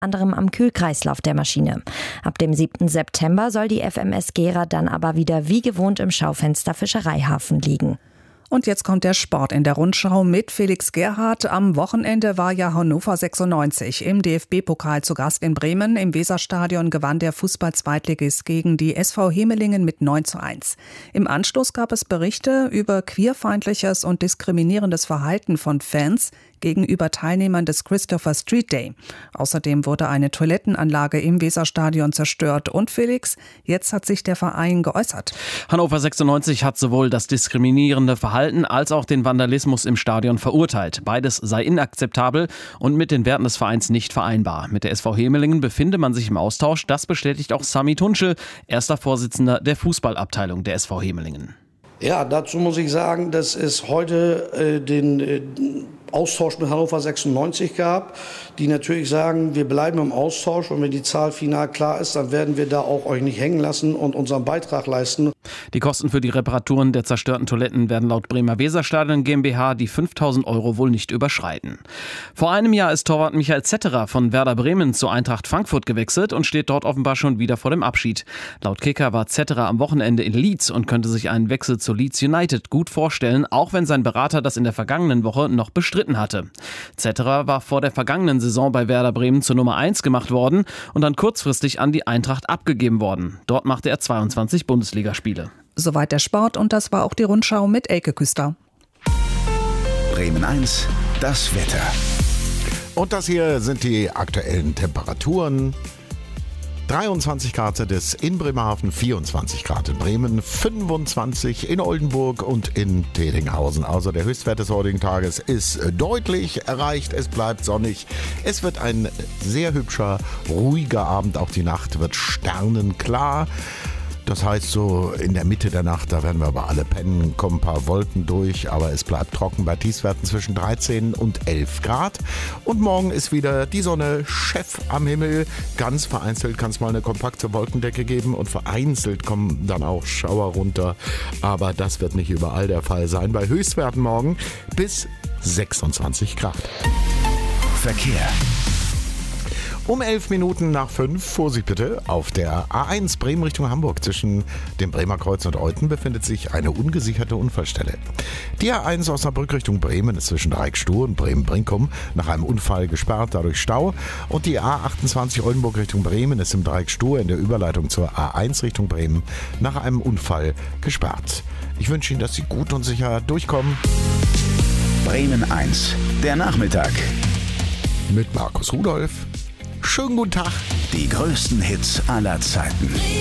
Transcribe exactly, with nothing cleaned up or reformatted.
anderem am Kühlkreislauf der Maschine. Ab dem siebten September soll die F M S Gera dann aber wieder wie gewohnt im Schaufenster Fischereihafen liegen. Und jetzt kommt der Sport in der Rundschau mit Felix Gerhardt. Am Wochenende war ja Hannover sechsundneunzig im D F B-Pokal zu Gast in Bremen. Im Weserstadion gewann der Fußball-Zweitligist gegen die S V Hemelingen mit neun zu eins. Im Anschluss gab es Berichte über queerfeindliches und diskriminierendes Verhalten von Fans gegenüber Teilnehmern des Christopher Street Day. Außerdem wurde eine Toilettenanlage im Weserstadion zerstört. Und Felix, jetzt hat sich der Verein geäußert. Hannover sechsundneunzig hat sowohl das diskriminierende Verhalten als auch den Vandalismus im Stadion verurteilt. Beides sei inakzeptabel und mit den Werten des Vereins nicht vereinbar. Mit der S V Hemelingen befinde man sich im Austausch. Das bestätigt auch Sami Tunschel, erster Vorsitzender der Fußballabteilung der S V Hemelingen. Ja, dazu muss ich sagen, dass es heute äh, den äh, Austausch mit Hannover sechsundneunzig gab, die natürlich sagen, wir bleiben im Austausch und wenn die Zahl final klar ist, dann werden wir da auch euch nicht hängen lassen und unseren Beitrag leisten. Die Kosten für die Reparaturen der zerstörten Toiletten werden laut Bremer Weserstadion GmbH die fünftausend Euro wohl nicht überschreiten. Vor einem Jahr ist Torwart Michael Zetterer von Werder Bremen zu Eintracht Frankfurt gewechselt und steht dort offenbar schon wieder vor dem Abschied. Laut Kicker war Zetterer am Wochenende in Leeds und könnte sich einen Wechsel zu Leeds United gut vorstellen, auch wenn sein Berater das in der vergangenen Woche noch bestritten hatte. Zetterer war vor der vergangenen Saison bei Werder Bremen zur Nummer eins gemacht worden und dann kurzfristig an die Eintracht abgegeben worden. Dort machte er zweiundzwanzig Bundesligaspiele. Soweit der Sport und das war auch die Rundschau mit Elke Küster. Bremen eins, das Wetter. Und das hier sind die aktuellen Temperaturen. dreiundzwanzig Grad sind es in Bremerhaven, vierundzwanzig Grad in Bremen, fünfundzwanzig in Oldenburg und in Tedinghausen. Also der Höchstwert des heutigen Tages ist deutlich erreicht. Es bleibt sonnig. Es wird ein sehr hübscher, ruhiger Abend. Auch die Nacht wird sternenklar. Das heißt, so in der Mitte der Nacht, da werden wir aber alle pennen, kommen ein paar Wolken durch, aber es bleibt trocken bei Tiefstwerten zwischen dreizehn und elf Grad. Und morgen ist wieder die Sonne Chef am Himmel. Ganz vereinzelt kann es mal eine kompakte Wolkendecke geben und vereinzelt kommen dann auch Schauer runter. Aber das wird nicht überall der Fall sein. Bei Höchstwerten morgen bis sechsundzwanzig Grad. Verkehr. Um elf Minuten nach fünf, Vorsicht bitte, auf der A eins Bremen Richtung Hamburg zwischen dem Bremer Kreuz und Euthen befindet sich eine ungesicherte Unfallstelle. Die A eins Osnabrück Richtung Bremen ist zwischen Dreieckstuhl und Bremen-Brinkum nach einem Unfall gesperrt, dadurch Stau. Und die A achtundzwanzig Oldenburg Richtung Bremen ist im Dreieckstuhl in der Überleitung zur A eins Richtung Bremen nach einem Unfall gesperrt. Ich wünsche Ihnen, dass Sie gut und sicher durchkommen. Bremen eins, der Nachmittag. Mit Markus Rudolph. Schönen guten Tag. Die größten Hits aller Zeiten.